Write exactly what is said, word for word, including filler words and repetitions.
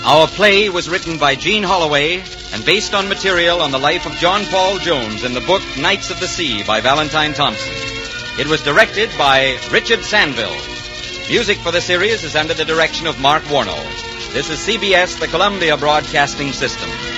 Our play was written by Gene Holloway and based on material on the life of John Paul Jones in the book Knights of the Sea by Valentine Thompson. It was directed by Richard Sandville. Music for the series is under the direction of Mark Warnow. This is C B S, the Columbia Broadcasting System.